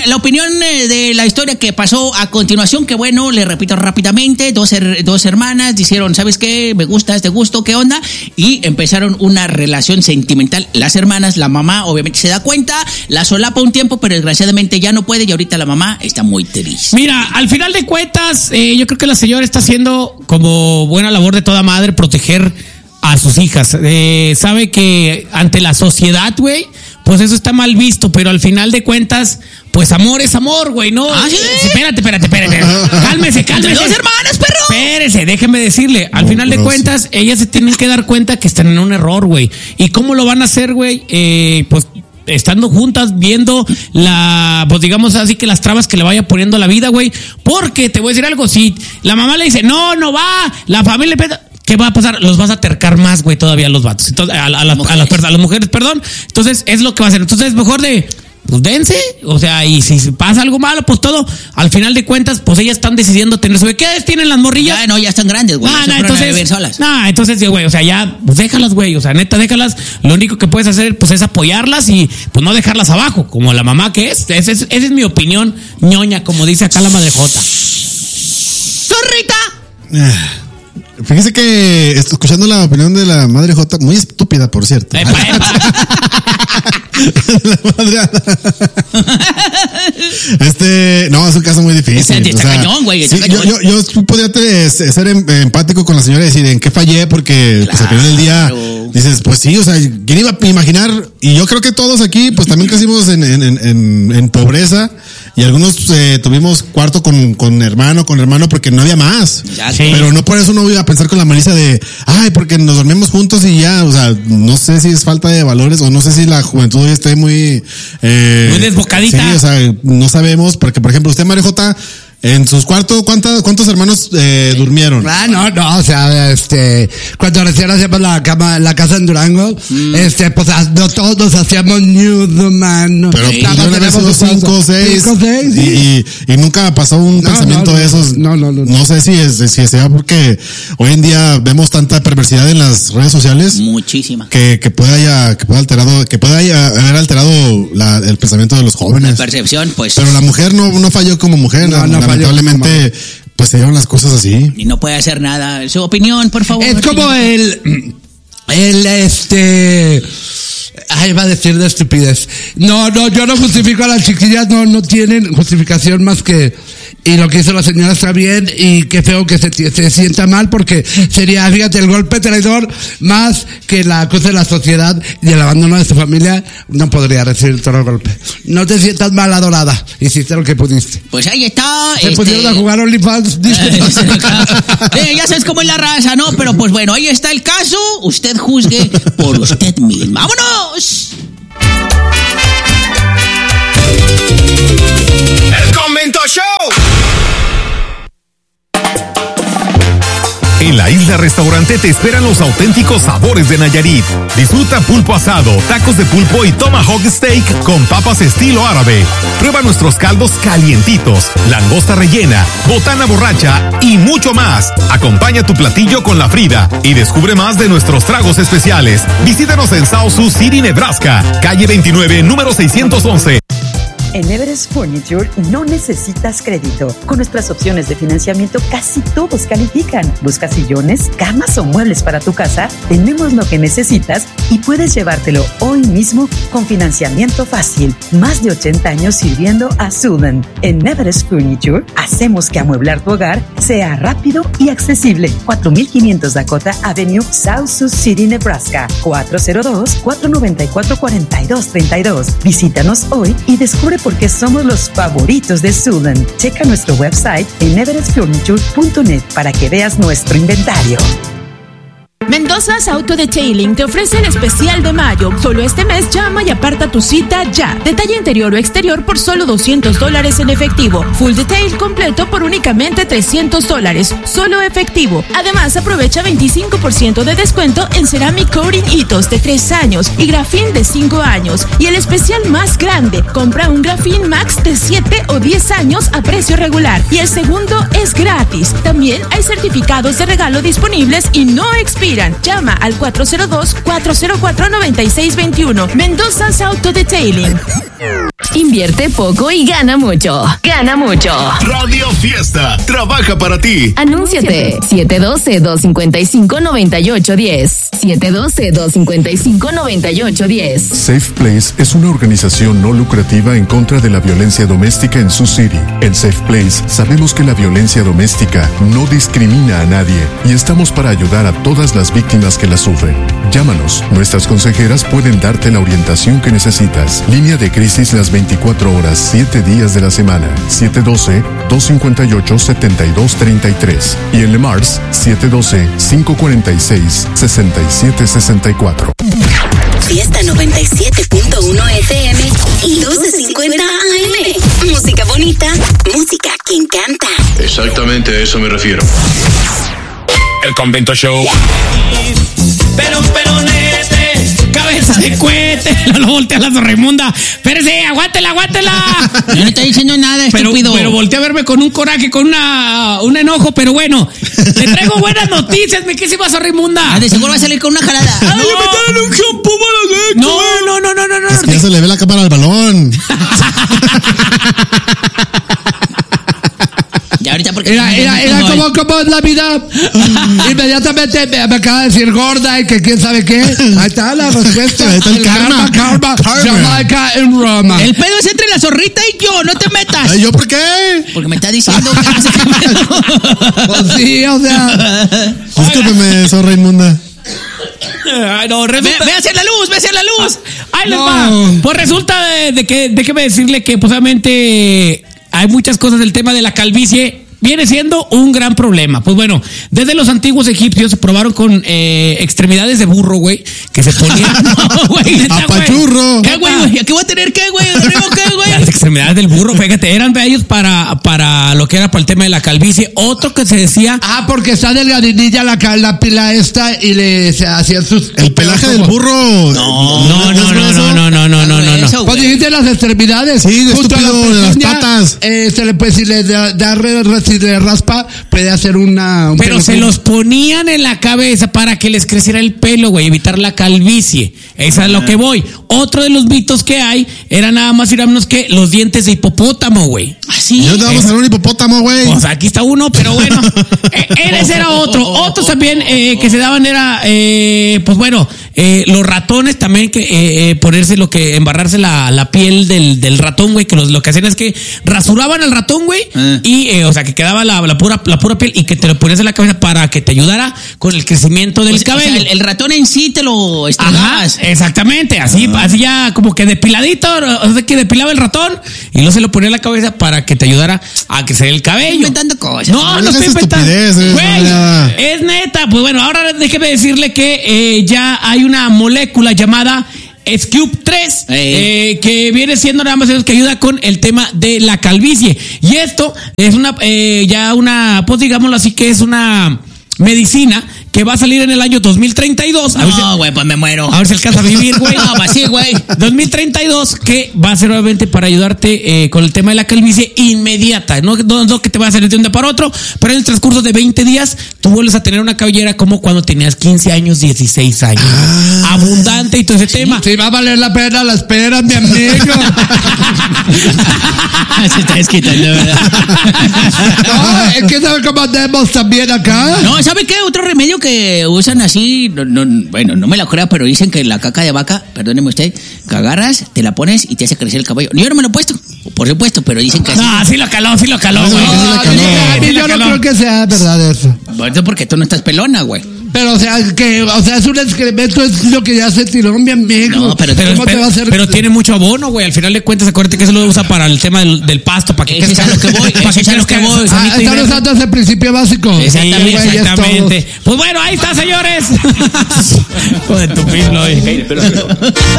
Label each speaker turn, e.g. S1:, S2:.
S1: la opinión de la historia que pasó a continuación, que bueno, le repito rápidamente, dos hermanas dijeron, ¿sabes qué? Me gusta este gusto, ¿qué onda? Y empezaron una relación sentimental. Las hermanas, la mamá obviamente se da cuenta, la solapa un tiempo, pero desgraciadamente ya no puede y ahorita la mamá está muy triste.
S2: Mira, al final de cuentas, yo creo que la señora está haciendo como buena labor de toda madre proteger a sus hijas. Sabe que ante la sociedad, güey, pues eso está mal visto, pero al final de cuentas, pues amor es amor, güey, ¿no?
S1: ¿Ah, sí?
S2: Espérate. Cálmese.
S1: ¡Dos hermanas, perro!
S2: Espérese, déjeme decirle. Al final de cuentas, ellas se tienen que dar cuenta que están en un error, güey. ¿Y cómo lo van a hacer, güey? Pues estando juntas, viendo pues digamos así que las trabas que le vaya poniendo a la vida, güey. Porque te voy a decir algo, si la mamá le dice, no va, la familia... ¿Qué va a pasar? Los vas a tercar más, güey, todavía los vatos. Entonces, a las mujeres, perdón. Entonces, es lo que va a hacer. Entonces, mejor pues dense. O sea, y si pasa algo malo, pues todo. Al final de cuentas, pues ellas están decidiendo tener su bebé. ¿Qué edad tienen las morrillas?
S1: Ya están grandes, güey.
S2: Entonces, güey, o sea, ya, pues déjalas, güey. O sea, neta, déjalas. Lo único que puedes hacer, pues, es apoyarlas y, pues, no dejarlas abajo, como la mamá que es. Esa es mi opinión ñoña, como dice acá la madrejota.
S1: ¡Zorrita!
S3: Fíjese que escuchando la opinión de la madre J, muy estúpida, por cierto. La madre... no, es un caso muy difícil.
S1: Está cañón, güey.
S3: Sí, yo podría ser empático con la señora y decir en qué fallé, porque pues, al final del día dices, pues sí, o sea, ¿quién iba a imaginar? Y yo creo que todos aquí, pues también crecimos en pobreza. Y algunos tuvimos cuarto con hermano, porque no había más.
S1: Ya,
S3: sí. Pero no por eso uno iba a pensar con la malicia de, porque nos dormimos juntos y ya, o sea, no sé si es falta de valores o no sé si la juventud hoy esté muy
S2: desbocadita.
S3: Sí, o sea, no sabemos, porque por ejemplo, usted, María J, en sus cuartos, ¿cuántos hermanos durmieron?
S4: No, o sea, cuando recién hacíamos la casa en Durango, pues no todos hacíamos nudo, mano.
S3: Pero una vez unos 5 o 6. Y nunca pasó un pensamiento de esos. No sé si sea porque hoy en día vemos tanta perversidad en las redes sociales.
S1: Muchísima.
S3: Que puede haber alterado el pensamiento de los jóvenes.
S1: La percepción, pues.
S3: Pero la mujer no falló como mujer, lamentablemente, pues se llevan las cosas así.
S1: Y no puede hacer nada. Su opinión, por favor.
S4: Es como iba a decir de estupidez. No, yo no justifico a las chiquillas, no tienen justificación más que, y lo que hizo la señora está bien, y qué feo que se sienta mal, porque sería, fíjate, el golpe traidor más que la cosa de la sociedad y el abandono de su familia, no podría recibir todo el golpe. No te sientas mal, adorada, hiciste lo que pudiste.
S1: Pues ahí está.
S4: Se pusieron a jugar OnlyFans.
S1: Ya sabes cómo es la raza, ¿no? Pero pues bueno, ahí está el caso, usted juzgue por usted mismo. ¡Vámonos!
S5: El Convento Show.
S6: En la Isla Restaurante te esperan los auténticos sabores de Nayarit. Disfruta pulpo asado, tacos de pulpo y tomahawk steak con papas estilo árabe. Prueba nuestros caldos calientitos, langosta rellena, botana borracha y mucho más. Acompaña tu platillo con la Frida y descubre más de nuestros tragos especiales. Visítanos en South Sioux City, Nebraska, calle 29, número 611.
S7: En Everest Furniture no necesitas crédito. Con nuestras opciones de financiamiento casi todos califican. ¿Buscas sillones, camas o muebles para tu casa? Tenemos lo que necesitas y puedes llevártelo hoy mismo con financiamiento fácil. Más de 80 años sirviendo a Sudan. En Everest Furniture hacemos que amueblar tu hogar sea rápido y accesible. 4500 Dakota Avenue, South Sioux City, Nebraska. 402-494-4232. Visítanos hoy y descubre por qué somos los favoritos de Sudan. Checa nuestro website en everestfurniture.net para que veas nuestro inventario.
S8: Mendoza's Auto Detailing te ofrece el especial de mayo. Solo este mes llama y aparta tu cita ya. Detalle interior o exterior por solo $200 en efectivo. Full detail completo por únicamente $300. Solo efectivo. Además, aprovecha 25% de descuento en Ceramic Coating Hitos de 3 años y Grafin de 5 años. Y el especial más grande, compra un Grafin Max de 7 o 10 años a precio regular. Y el segundo es gratis. También hay certificados de regalo disponibles y no expiran. Llama al 402-404-9621. Mendoza's Auto Detailing.
S5: Invierte poco y gana mucho. Gana mucho.
S6: Radio Fiesta trabaja para ti.
S5: Anúnciate 712-255-9810. 712-255-9810.
S9: Safe Place es una organización no lucrativa en contra de la violencia doméstica en Sioux City. En Safe Place sabemos que la violencia doméstica no discrimina a nadie y estamos para ayudar a todas las víctimas que la sufren. Llámanos, nuestras consejeras pueden darte la orientación que necesitas. Línea de crisis las 24 horas, 7 días de la semana. 712-258-7233. Y en Le Mars, 712-546-6764.
S10: Fiesta 97.1 FM y 1250 AM. Música bonita, música que encanta.
S11: Exactamente a eso me refiero.
S2: El Convento Show. Pero, nete, cabeza de cohete. Lo voltea la Sorraimunda. Espérese, aguántela.
S1: Yo no estoy diciendo nada, estúpido.
S2: Pero voltea a verme con un coraje, con un enojo. Pero bueno, le traigo buenas noticias, mi querísima Sorraimunda.
S1: De seguro va a salir con una jalada.
S2: ¡Ay, le metieron un shampoo para la leche! No.
S3: Es que ya se le ve la cámara al balón.
S1: Ya ahorita porque
S4: Era como es la vida. Inmediatamente me acaba de decir gorda y que quién sabe qué. Ahí está la respuesta.
S3: Ahí está el karma.
S4: Jamaica en Roma.
S1: el pedo es entre la zorrita y yo, no te metas.
S3: Ay, ¿yo por qué?
S1: Porque me está diciendo que no sé qué pedo.
S4: Pues sí, o sea.
S3: Discúlpeme, zorra inmunda.
S2: Ay, no,
S1: Ve hacia la luz.
S2: Ahí les va. Pues resulta de que, déjeme decirle que posiblemente hay muchas cosas del tema de la calvicie. Viene siendo un gran problema. Pues bueno, desde los antiguos egipcios se probaron con extremidades de burro, güey, que se ponían. No, güey, neta,
S3: ¡Apachurro!
S1: ¿Qué, güey? ¿Qué voy a tener qué, güey? ¿Qué, güey?
S2: Las extremidades del burro, fíjate, eran ellos para lo que era para el tema de la calvicie. Otro que se decía.
S4: Porque está delgadinilla la pila esta y le se hacían sus.
S3: El pelaje del burro.
S2: No.
S4: Pues dijiste las extremidades.
S3: Sí, de
S4: justo
S3: estúpido, de las patas.
S4: Se le puede, si le raspa, puede hacer un
S2: pero se los ponían en la cabeza para que les creciera el pelo, güey, evitar la calvicie. Esa es lo que voy. Otro de los mitos que hay era nada más y nada menos que los dientes de hipopótamo, güey.
S1: Así.
S3: Yo vamos a ver un hipopótamo, güey.
S2: Pues aquí está uno, pero bueno. Ese era otro. Otros también que se daban era, pues bueno, los ratones también que ponerse embarrarse la piel del ratón, güey, que lo que hacían es que rasuraban al ratón, güey, y o sea que quedaba la pura piel y que te lo ponías en la cabeza para que te ayudara con el crecimiento del cabello.
S1: O sea, el ratón en sí te lo estrenabas.
S2: Exactamente, así ya como que depiladito, o sea que depilaba el ratón y luego se lo ponía en la cabeza para que te ayudara a crecer el cabello.
S1: Estoy inventando cosas.
S2: No estoy inventando. Güey, es neta. Pues bueno, ahora déjeme decirle que ya hay una molécula llamada SCUB3 que viene siendo nada más que ayuda con el tema de la calvicie. Y esto es pues digámoslo así, que es una medicina que va a salir en el año 2032.
S1: No, güey, pues me muero.
S2: A ver si alcanza a vivir, güey.
S1: No, pues sí, güey.
S2: 2032, que va a ser obviamente para ayudarte con el tema de la calvicie inmediata. No que te va a hacer de un día para otro, pero en el transcurso de 20 días tú vuelves a tener una cabellera como cuando tenías 15 años, 16 años. Abundante y todo ese tema.
S4: Sí, va a valer la pena la espera, mi amigo.
S1: Se está desquitando, ¿verdad?
S4: No, es que sabe cómo andemos también acá.
S1: No, ¿sabe qué? Otro remedio que usan así, bueno, no me la creo, pero dicen que la caca de vaca, perdóneme usted, que agarras, te la pones y te hace crecer el cabello. Yo no me lo he puesto, por supuesto, pero dicen que así.
S2: No, sí lo caló, güey.
S4: Yo no creo que sea verdad eso.
S1: Bueno, porque tú no estás pelona, güey.
S4: Pero, o sea, es un excremento, es lo que ya se tiró, mi amigo.
S1: No, pero
S4: ¿cómo te va a hacer?
S2: Pero tiene mucho abono, güey. Al final de cuentas, acuérdate que eso lo usa para el tema del pasto, para que
S1: es a lo que voy. Están
S4: usando ese principio básico.
S2: Exactamente. Pues bueno, ahí está, señores. Joder, tu pilo.